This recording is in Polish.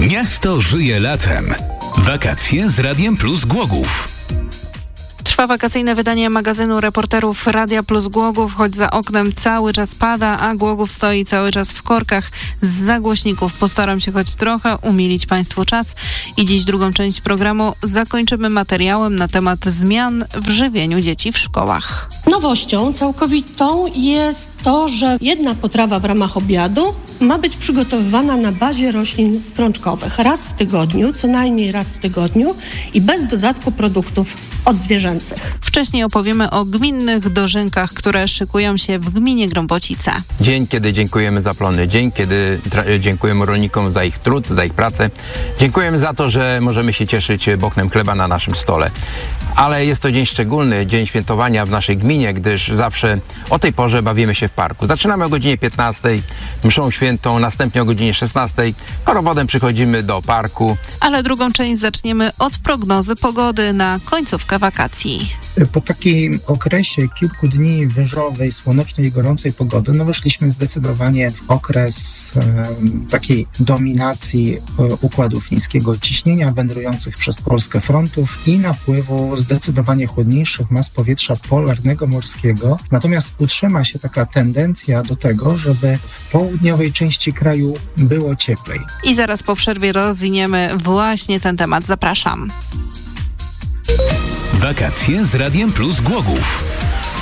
Miasto żyje latem. Wakacje z Radiem Plus Głogów. Trwa wakacyjne wydanie magazynu reporterów Radia Plus Głogów, choć za oknem cały czas pada, a Głogów stoi cały czas w korkach z zagłośników. Postaram się choć trochę umilić Państwu czas i dziś drugą część programu zakończymy materiałem na temat zmian w żywieniu dzieci w szkołach. Nowością całkowitą jest to, że jedna potrawa w ramach obiadu ma być przygotowywana na bazie roślin strączkowych. Raz w tygodniu, co najmniej raz w tygodniu i bez dodatku produktów odzwierzęcych. Wcześniej opowiemy o gminnych dożynkach, które szykują się w gminie Grąbocice. Dzień, kiedy dziękujemy za plony. Dzień, kiedy dziękujemy rolnikom za ich trud, za ich pracę. Dziękujemy za to, że możemy się cieszyć bochnem chleba na naszym stole. Ale jest to dzień szczególny, dzień świętowania w naszej gminie, gdyż zawsze o tej porze bawimy się w parku. Zaczynamy o godzinie 15, mszą świętą, następnie o godzinie 16. Korowodem przychodzimy do parku. Ale drugą część zaczniemy od prognozy pogody na końcówkę wakacji. Po takim okresie kilku dni wyżowej, słonecznej i gorącej pogody, weszliśmy zdecydowanie w okres takiej dominacji układów niskiego ciśnienia wędrujących przez Polskę frontów i napływu zdecydowanie chłodniejszych mas powietrza polarnego morskiego. Natomiast utrzyma się taka tendencja do tego, żeby w południowej części kraju było cieplej. I zaraz po przerwie rozwiniemy właśnie ten temat. Zapraszam. Wakacje z Radiem Plus Głogów.